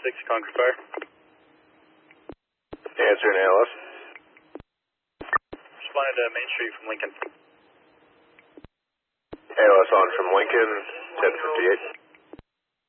6, Concord Fire. Answer an ALS. Responded to Main Street from Lincoln. ALS on from Lincoln, 1058.